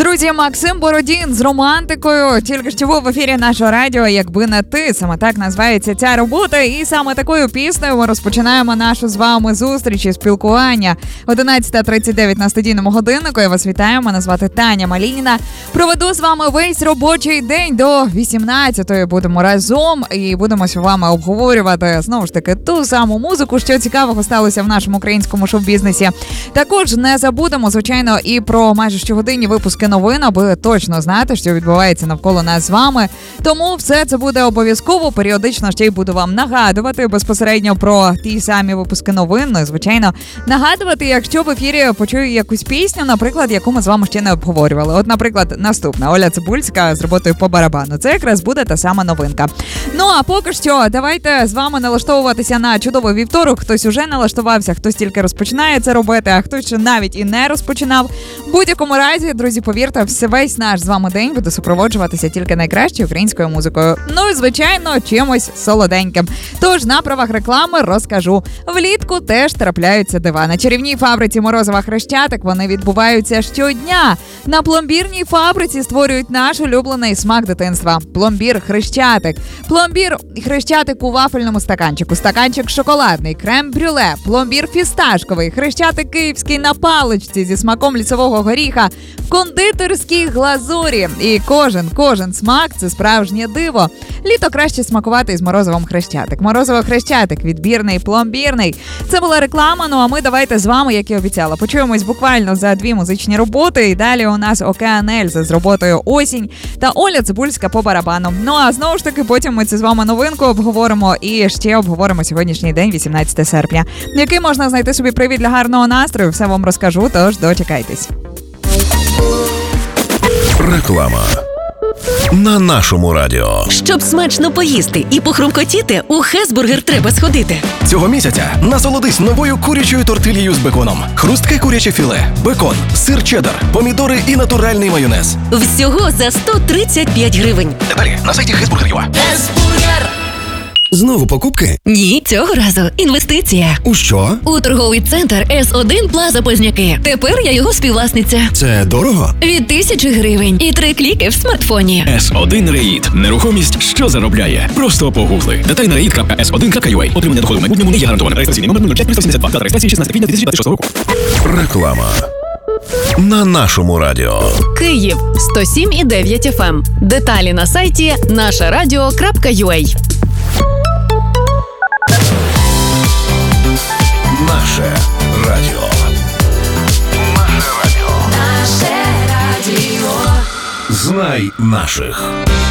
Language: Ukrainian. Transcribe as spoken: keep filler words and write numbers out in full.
Друзі, Максим Бородін з романтикою. Тільки що був в ефірі нашого радіо «Якби не ти». Саме так називається ця робота. І саме такою піснею ми розпочинаємо нашу з вами зустріч і спілкування. одинадцята тридцять дев'ять на студійному годиннику. Я вас вітаю. Мене звати Таня Малініна. Проведу з вами весь робочий день до вісімнадцятої. Будемо разом і будемо з вами обговорювати, знову ж таки, ту саму музику, що цікавого сталося в нашому українському шоу-бізнесі. Також не забудемо, звичайно, і про майже щогодинні випуски новин, аби точно знати, що відбувається навколо нас з вами. Тому все це буде обов'язково. Періодично ще й буду вам нагадувати безпосередньо про ті самі випуски новин. Ну, звичайно, нагадувати, якщо в ефірі почую якусь пісню, наприклад, яку ми з вами ще не обговорювали. От, наприклад, наступна Оля Цибульська з роботою по барабану. Це якраз буде та сама новинка. Ну, а поки що, давайте з вами налаштовуватися на чудовий вівторок. Хтось уже налаштувався, хтось тільки розпочинає це робити, а хтось ще навіть і не розпочинав. В будь-якому разі, друзі, повірте, весь наш з вами день буде супроводжуватися тільки найкращою українською музикою. Ну і, звичайно, чимось солоденьким. Тож на правах реклами розкажу. Влітку теж трапляються дива. На чарівній фабриці Морозова Хрещатик вони відбуваються щодня. На пломбірній фабриці створюють наш улюблений смак дитинства. Пломбір Хрещатик. Пломбір Хрещатик у вафельному стаканчику. Стаканчик шоколадний, крем-брюле, пломбір фісташковий, Хрещатик київський на паличці зі смаком лісового горіха, в кондитерській глазурі. І кожен, кожен смак – це справжнє диво. Літо краще смакувати із Морозовим Хрещатик. Морозово Хрещатик, відбірний, пломбірний. Це була реклама, ну а ми давайте з вами, як і обіцяла, почуємось буквально за дві музичні роботи. І далі у нас Океан Ельзи з роботою «Осінь» та Оля Цибульська по барабану. Ну а знову ж таки, потім ми це з вами новинку обговоримо і ще обговоримо сьогоднішній день, вісімнадцяте серпня. Який можна знайти собі привід для гарного настрою, все вам розкажу, тож дочекайтесь. Реклама на нашому радіо. Щоб смачно поїсти і похрумкотіти, у Хесбургер треба сходити. Цього місяця насолодись новою курячою тортильєю з беконом. Хрустке куряче філе, бекон, сир чеддер, помідори і натуральний майонез. Всього за сто тридцять п'ять гривень. Деталі на сайті Хесбургер.ua. Хесбургер! Знову покупки? Ні, цього разу інвестиція. У що? У торговий центр Ес один Плаза Позняки. Тепер я його співвласниця. Це дорого? Від тисячі гривень і три кліки в смартфоні. Ес один Реїд. Нерухомість, що заробляє. Просто погугли. Деталі на реїд крапка ес один крапка ю а. Отримання доходу в майбутньому не є гарантоване. Реєстраційний номер нуль п'ять сімдесят два. Дата реєстрації шістнадцяте квітня дві тисячі двадцять шостого року. Реклама на нашому радіо. Київ сто сім і дев'ять еф ем. Деталі на сайті наша радіо крапка ю а. Наше радіо. Наше радіо. Наше радіо. Знай наших.